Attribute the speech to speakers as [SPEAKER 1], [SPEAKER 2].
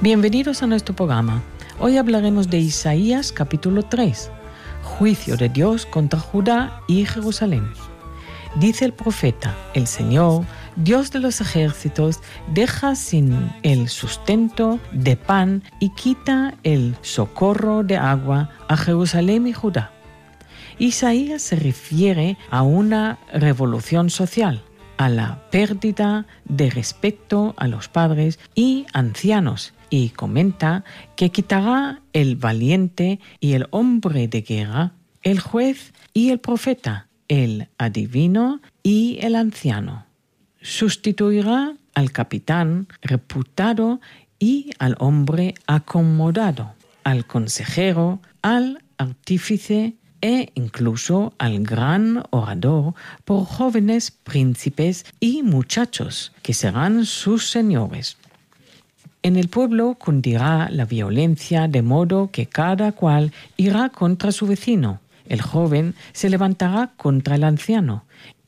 [SPEAKER 1] Bienvenidos a nuestro programa. Hoy hablaremos de Isaías capítulo 3, juicio de Dios contra Judá y Jerusalén. Dice el profeta: el Señor, Dios de los ejércitos, deja sin el sustento de pan y quita el socorro de agua a Jerusalén y Judá. Isaías se refiere a una revolución social, a la pérdida de respeto a los padres y ancianos, y comenta que quitará el valiente y el hombre de guerra, el juez y el profeta, el adivino y el anciano. Sustituirá al capitán reputado y al hombre acomodado, al consejero, al artífice e incluso al gran orador por jóvenes príncipes y muchachos que serán sus señores. En el pueblo cundirá la violencia, de modo que cada cual irá contra su vecino. El joven se levantará contra el anciano